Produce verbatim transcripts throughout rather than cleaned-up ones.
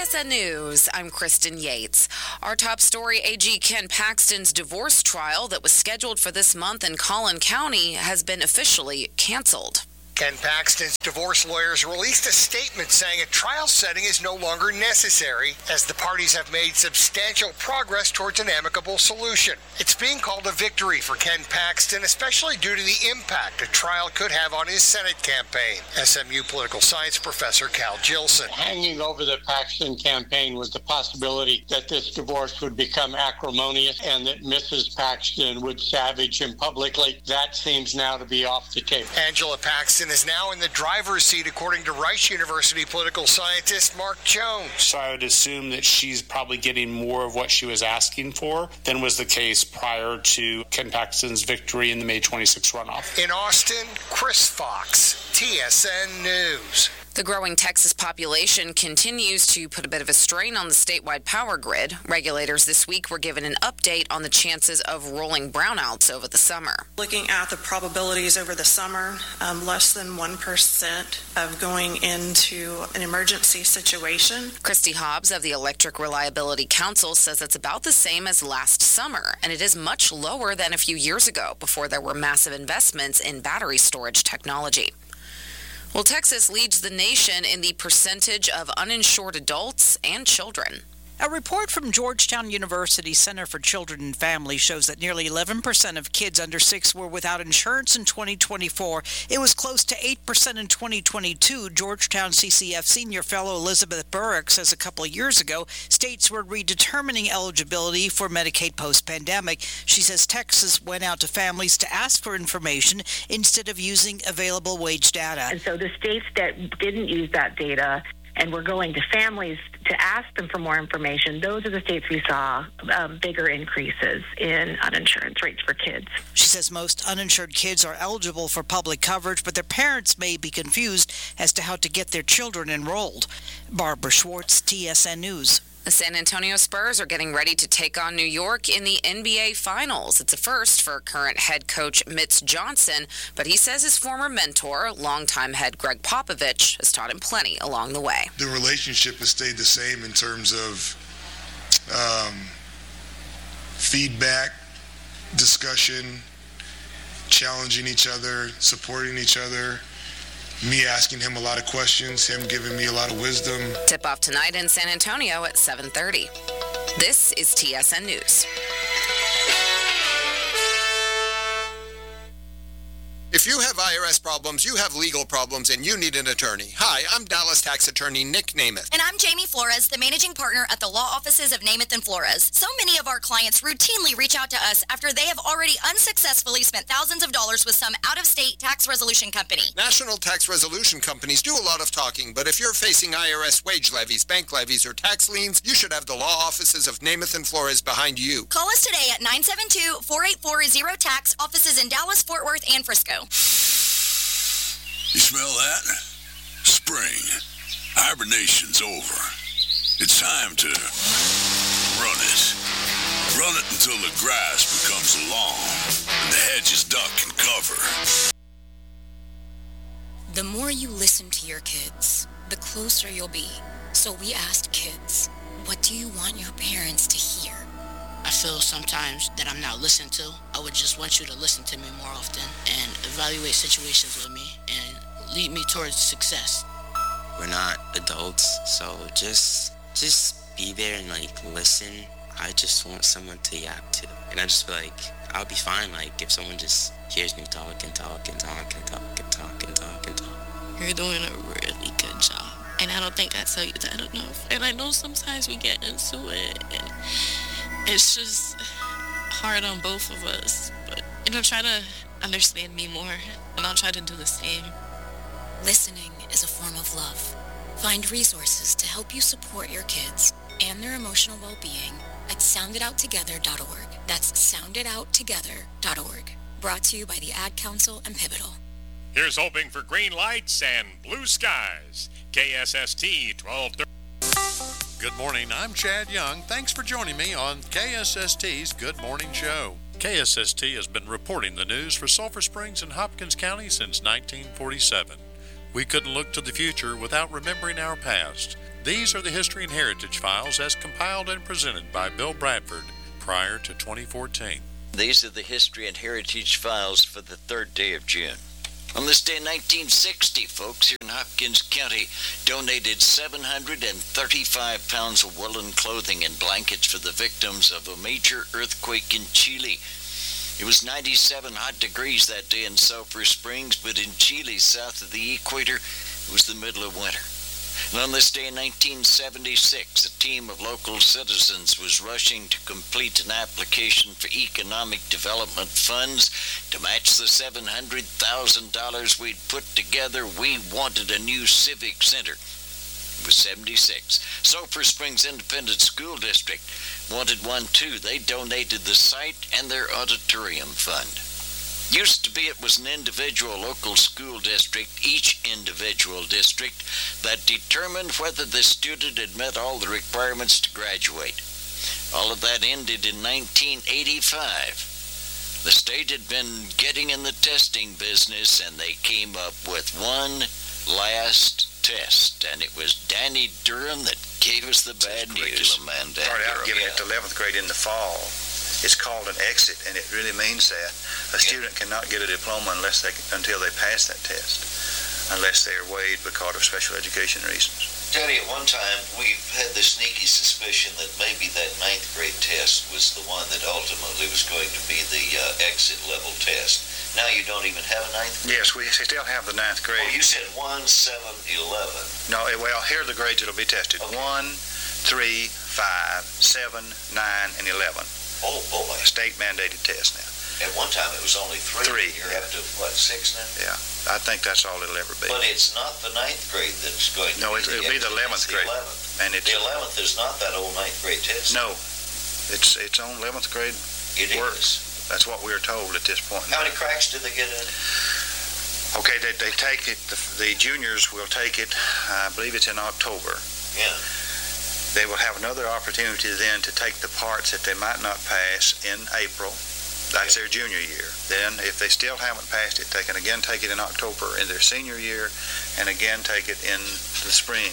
S N News, I'm Kristen Yates. Our top story, A G Ken Paxton's divorce trial that was scheduled for this month in Collin County has been officially canceled. Ken Paxton's divorce lawyers released a statement saying a trial setting is no longer necessary as the parties have made substantial progress towards an amicable solution. It's being called a victory for Ken Paxton, especially due to the impact a trial could have on his Senate campaign. S M U political science professor Cal Jilson. Hanging over the Paxton campaign was the possibility that this divorce would become acrimonious and that Missus Paxton would savage him publicly. That seems now to be off the table. Angela Paxton is now in the driver's seat, according to Rice University political scientist Mark Jones. So I would assume that she's probably getting more of what she was asking for than was the case prior to Ken Paxton's victory in the May twenty-sixth runoff. In Austin, Chris Fox, T S N News. The growing Texas population continues to put a bit of a strain on the statewide power grid. Regulators this week were given an update on the chances of rolling brownouts over the summer. Looking at the probabilities over the summer, um, less than one percent of going into an emergency situation. Christy Hobbs of the Electric Reliability Council says it's about the same as last summer, and it is much lower than a few years ago before there were massive investments in battery storage technology. Well, Texas leads the nation in the percentage of uninsured adults and children. A report from Georgetown University Center for Children and Families shows that nearly eleven percent of kids under six were without insurance in twenty twenty-four. It was close to eight percent in twenty twenty-two. Georgetown C C F senior fellow Elizabeth Burrick says a couple of years ago, states were redetermining eligibility for Medicaid post-pandemic. She says Texas went out to families to ask for information instead of using available wage data. And so the states that didn't use that data and we're going to families to ask them for more information, those are the states we saw um, bigger increases in uninsurance rates for kids. She says most uninsured kids are eligible for public coverage, but their parents may be confused as to how to get their children enrolled. Barbara Schwartz, T S N News. The San Antonio Spurs are getting ready to take on New York in the N B A Finals. It's a first for current head coach Mitch Johnson, but he says his former mentor, longtime head Greg Popovich, has taught him plenty along the way. The relationship has stayed the same in terms of um, feedback, discussion, challenging each other, supporting each other. Me asking him a lot of questions, him giving me a lot of wisdom. Tip-off tonight in San Antonio at seven thirty. This is T S N News. If you have I R S problems, you have legal problems, and you need an attorney. Hi, I'm Dallas tax attorney Nick Namath. And I'm Jamie Flores, the managing partner at the law offices of Namath and Flores. So many of our clients routinely reach out to us after they have already unsuccessfully spent thousands of dollars with some out-of-state tax resolution company. National tax resolution companies do a lot of talking, but if you're facing I R S wage levies, bank levies, or tax liens, you should have the law offices of Namath and Flores behind you. Call us today at nine seven two, four eight four, zero tax, offices in Dallas, Fort Worth, and Frisco. You smell that? Spring. Hibernation's over. It's time to run it. Run it until the grass becomes long and the hedges duck and cover. The more you listen to your kids, the closer you'll be. So we asked kids, what do you want your parents to hear? I feel sometimes that I'm not listened to. I would just want you to listen to me more often and evaluate situations with me and lead me towards success. We're not adults, so just just be there and like listen. I just want someone to yap to. And I just feel like I'll be fine like if someone just hears me talk and talk and talk and talk and talk and talk and talk. You're doing a really good job. And I don't think I tell you that enough. And I know sometimes we get into it and it's just hard on both of us, but you know, try to understand me more, and I'll try to do the same. Listening is a form of love. Find resources to help you support your kids and their emotional well-being at sound it out together dot org. That's sound it out together dot org. Brought to you by the Ad Council and Pivotal. Here's hoping for green lights and blue skies. K S S T twelve thirty. Good morning, I'm Chad Young. Thanks for joining me on K S S T's Good Morning Show. K S S T has been reporting the news for Sulphur Springs and Hopkins County since nineteen forty-seven. We couldn't look to the future without remembering our past. These are the History and Heritage Files as compiled and presented by Bill Bradford prior to twenty fourteen. These are the History and Heritage Files for the third day of June. On this day in nineteen sixty, folks here in Hopkins County donated seven hundred thirty-five pounds of woolen clothing and blankets for the victims of a major earthquake in Chile. It was ninety-seven hot degrees that day in Sulphur Springs, but in Chile, south of the equator, it was the middle of winter. And on this day in nineteen seventy-six, a team of local citizens was rushing to complete an application for economic development funds to match the seven hundred thousand dollars we'd put together. We wanted a new civic center. It was seventy-six. Sulphur Springs Independent School District wanted one too. They donated the site and their auditorium fund. Used to be it was an individual local school district, each individual district, that determined whether the student had met all the requirements to graduate. All of that ended in nineteen eighty-five. The state had been getting in the testing business, and they came up with one last test, and it was Danny Durham that gave us the bad news. Man, Dan started out Durham, giving yeah. it to eleventh grade in the fall. It's called an exit, and it really means that a student cannot get a diploma unless they until they pass that test, unless they are waived because of special education reasons. Daddy, at one time we've had the sneaky suspicion that maybe that ninth grade test was the one that ultimately was going to be the uh, exit level test. Now you don't even have a ninth grade? Yes, we still have the ninth grade. Oh, you said one, seven, eleven. No, well, here are the grades that'll be tested. Okay. one, three, five, seven, nine, and eleven. Oh, boy. State mandated test now. At one time it was only three. Three. You're up to, what, six now? Yeah, I think that's all it'll ever be. But it's not the ninth grade that's going to No, be it, the it'll be the eleventh grade. The eleventh. And it's, the eleventh is not that old ninth grade test. No, it's its own eleventh grade It work. is. That's what we're told at this point. How many cracks do they get in? Okay, they, they take it, the, the juniors will take it, I believe it's in October. Yeah. They will have another opportunity then to take the parts that they might not pass in April. That's their junior year. Then, if they still haven't passed it, they can again take it in October in their senior year, and again take it in the spring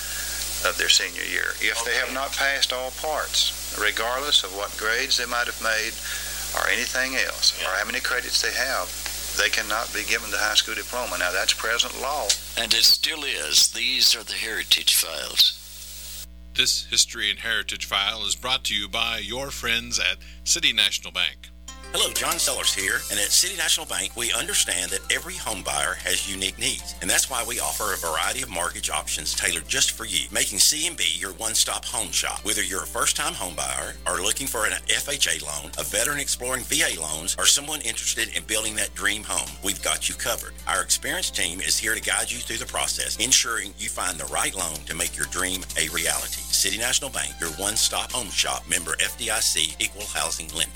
of their senior year. If Okay. they have not passed all parts, regardless of what grades they might have made or anything else, Yeah. or how many credits they have, they cannot be given the high school diploma. Now, that's present law. And it still is. These are the Heritage Files. This History and Heritage File is brought to you by your friends at City National Bank. Hello, John Sellers here, and at City National Bank, we understand that every home buyer has unique needs, and that's why we offer a variety of mortgage options tailored just for you, making C and B your one-stop home shop. Whether you're a first-time home buyer or looking for an F H A loan, a veteran exploring V A loans, or someone interested in building that dream home, we've got you covered. Our experienced team is here to guide you through the process, ensuring you find the right loan to make your dream a reality. City National Bank, your one-stop home shop, member F D I C, equal housing lender.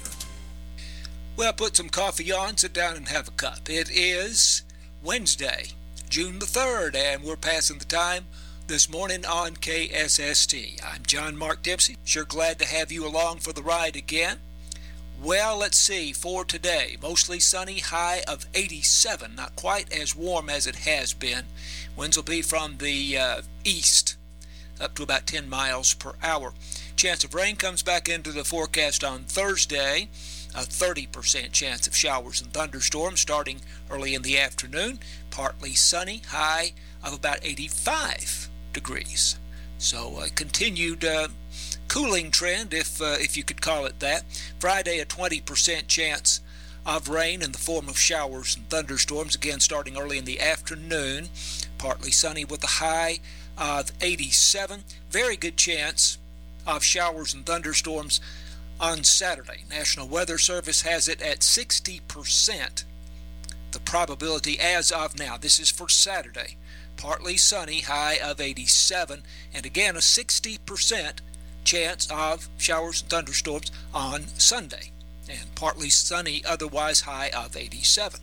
Well, put some coffee on, sit down and have a cup. It is Wednesday, June the third, and we're passing the time this morning on K S S T. I'm John Mark Dempsey. Sure glad to have you along for the ride again. Well, let's see, for today, mostly sunny, high of eighty-seven, not quite as warm as it has been. Winds will be from the uh, east, up to about ten miles per hour. Chance of rain comes back into the forecast on Thursday. A thirty percent chance of showers and thunderstorms starting early in the afternoon. Partly sunny, high of about eighty-five degrees. So a continued uh, cooling trend, if uh, if you could call it that. Friday, a twenty percent chance of rain in the form of showers and thunderstorms, again starting early in the afternoon. Partly sunny with a high of eighty-seven. Very good chance of showers and thunderstorms on Saturday. National Weather Service has it at sixty percent. The probability as of now, this is for Saturday, partly sunny, high of eighty-seven, and again a sixty percent chance of showers and thunderstorms on Sunday, and partly sunny, otherwise high of eighty-seven.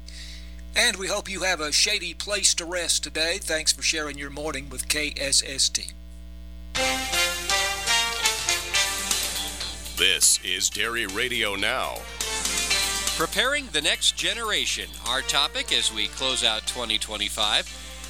And we hope you have a shady place to rest today. Thanks for sharing your morning with K S S T. This is Dairy Radio Now. Preparing the next generation, our topic as we close out twenty twenty-five.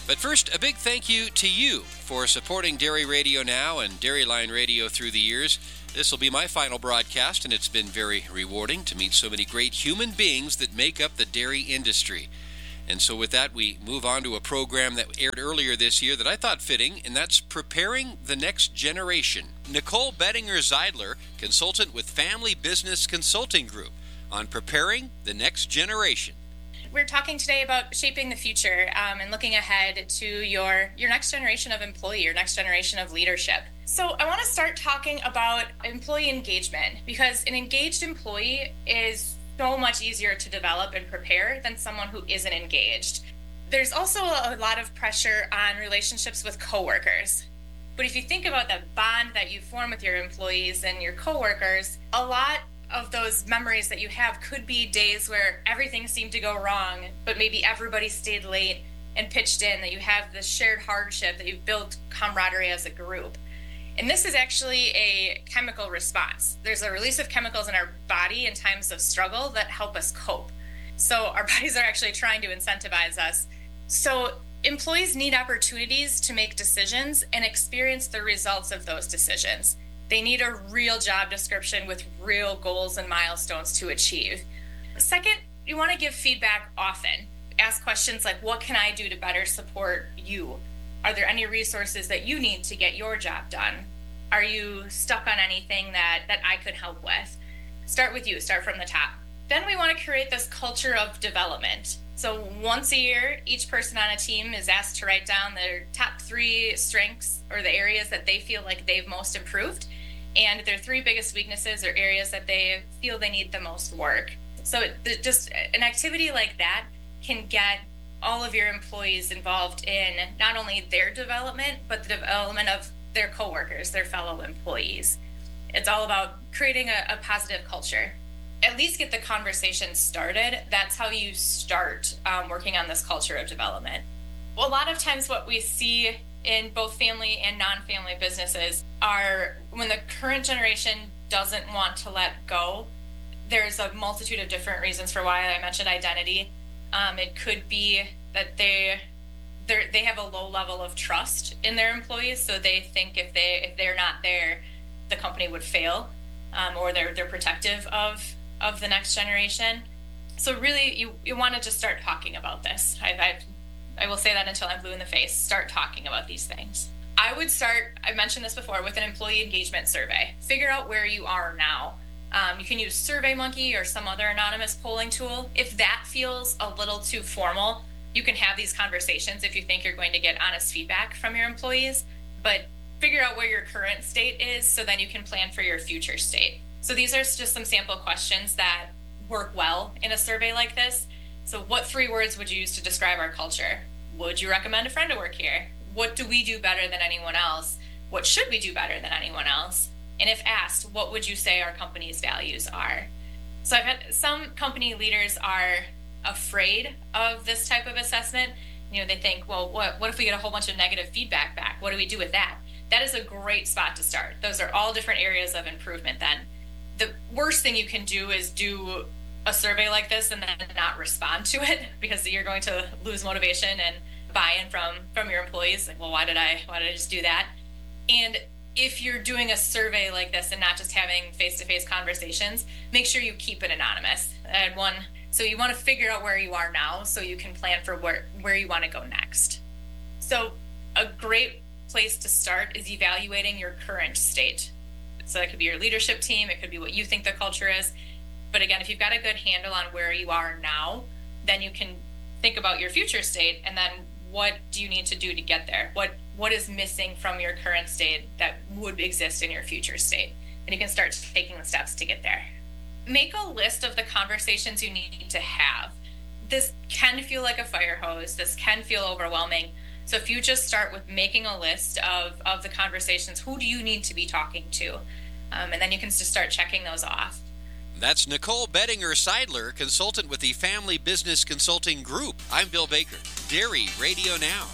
But first, a big thank you to you for supporting Dairy Radio Now and Dairy Line Radio through the years. This will be my final broadcast, and it's been very rewarding to meet so many great human beings that make up the dairy industry. And so with that, we move on to a program that aired earlier this year that I thought fitting, and that's Preparing the Next Generation. Nicole Bettinger-Zeidler, consultant with Family Business Consulting Group, on Preparing the Next Generation. We're talking today about shaping the future um, and looking ahead to your, your next generation of employee, your next generation of leadership. So I want to start talking about employee engagement, because an engaged employee is so much easier to develop and prepare than someone who isn't engaged. There's also a lot of pressure on relationships with coworkers. But if you think about the bond that you form with your employees and your coworkers, a lot of those memories that you have could be days where everything seemed to go wrong, but maybe everybody stayed late and pitched in, that you have this shared hardship, that you've built camaraderie as a group. And this is actually a chemical response. There's a release of chemicals in our body in times of struggle that help us cope. So our bodies are actually trying to incentivize us. So employees need opportunities to make decisions and experience the results of those decisions. They need a real job description with real goals and milestones to achieve. Second, you want to give feedback often. Ask questions like, what can I do to better support you? Are there any resources that you need to get your job done? Are you stuck on anything that, that I could help with? Start with you, start from the top. Then we want to create this culture of development. So once a year, each person on a team is asked to write down their top three strengths or the areas that they feel like they've most improved, and their three biggest weaknesses or areas that they feel they need the most work. So just an activity like that can get all of your employees involved in not only their development, but the development of their coworkers, their fellow employees. It's all about creating a, a positive culture. At least get the conversation started. That's how you start um, working on this culture of development. Well, a lot of times what we see in both family and non-family businesses are when the current generation doesn't want to let go. There's a multitude of different reasons for why I mentioned identity. Um, it could be that they they have a low level of trust in their employees, so they think if they if they're not there, the company would fail, um, or they're they're protective of of the next generation. So really, you you want to just start talking about this. I I, I will say that until I'm blue in the face. Start talking about these things. I would start. I mentioned this before with an employee engagement survey. Figure out where you are now. Um, you can use SurveyMonkey or some other anonymous polling tool. If that feels a little too formal, you can have these conversations if you think you're going to get honest feedback from your employees. But figure out where your current state is so then you can plan for your future state. So these are just some sample questions that work well in a survey like this. So what three words would you use to describe our culture? Would you recommend a friend to work here? What do we do better than anyone else? What should we do better than anyone else? And if asked, what would you say our company's values are? So I've had some company leaders are afraid of this type of assessment. You know, they think, well, what, what if we get a whole bunch of negative feedback back? What do we do with that? That is a great spot to start. Those are all different areas of improvement then. The worst thing you can do is do a survey like this and then not respond to it, because you're going to lose motivation and buy-in from, from your employees. Like, well, why did I, why did I just do that? And if you're doing a survey like this and not just having face-to-face conversations, make sure you keep it anonymous. I had one, so you want to figure out where you are now so you can plan for where, where you want to go next. So a great place to start is evaluating your current state. So that could be your leadership team, it could be what you think the culture is. But again, if you've got a good handle on where you are now, then you can think about your future state and then what do you need to do to get there? What What is missing from your current state that would exist in your future state? And you can start taking the steps to get there. Make a list of the conversations you need to have. This can feel like a fire hose. This can feel overwhelming. So if you just start with making a list of, of the conversations, who do you need to be talking to? Um, and then you can just start checking those off. That's Nicole Bettinger-Zeidler, consultant with the Family Business Consulting Group. I'm Bill Baker. Dairy Radio Now.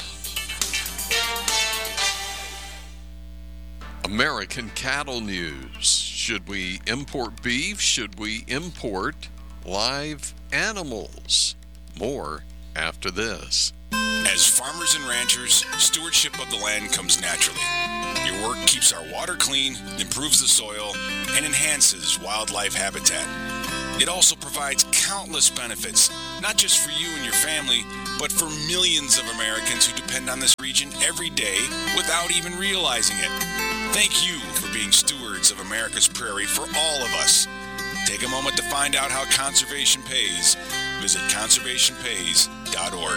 American cattle news. Should we import beef? Should we import live animals? More after this. As farmers and ranchers, stewardship of the land comes naturally. Your work keeps our water clean, improves the soil, and enhances wildlife habitat. It also provides countless benefits, not just for you and your family, but for millions of Americans who depend on this region every day without even realizing it. Thank you for being stewards of America's prairie for all of us. Take a moment to find out how conservation pays. Visit conservation pays dot org.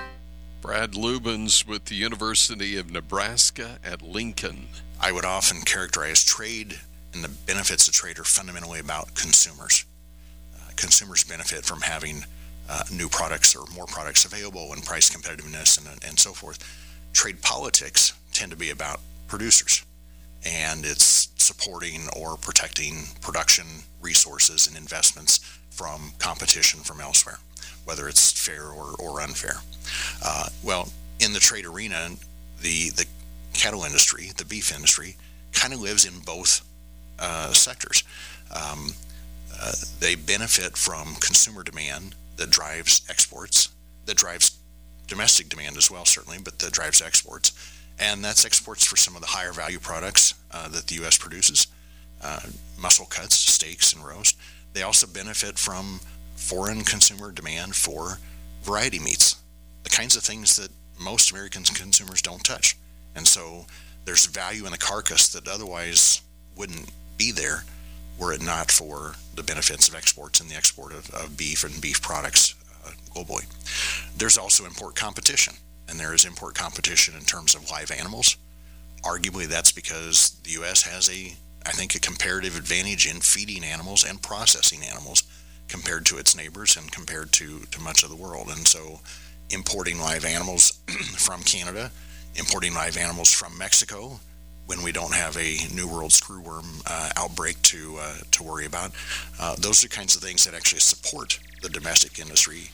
Brad Lubens with the University of Nebraska at Lincoln. I would often characterize trade and the benefits of trade are fundamentally about consumers. Uh, consumers benefit from having uh, new products or more products available and price competitiveness and, and so forth. Trade politics tend to be about producers, and it's supporting or protecting production resources and investments from competition from elsewhere, whether it's fair or, or unfair. Uh, well, in the trade arena, the, the cattle industry, the beef industry, kind of lives in both uh, sectors. Um, uh, they benefit from consumer demand that drives exports, that drives domestic demand as well, certainly, but that drives exports. And that's exports for some of the higher value products uh, that the U S produces, uh, muscle cuts, steaks, and roast. They also benefit from foreign consumer demand for variety meats, the kinds of things that most American consumers don't touch. And so there's value in the carcass that otherwise wouldn't be there were it not for the benefits of exports and the export of, of beef and beef products uh, globally. There's also import competition, and there is import competition in terms of live animals. Arguably, that's because the U S has a, I think, a comparative advantage in feeding animals and processing animals compared to its neighbors and compared to, to much of the world. And so importing live animals from Canada, importing live animals from Mexico when we don't have a New World screwworm uh, outbreak to uh, to worry about, uh, those are kinds of things that actually support the domestic industry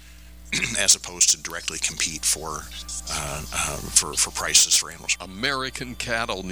as opposed to directly compete for uh, uh, for, for prices for animals. American Cattle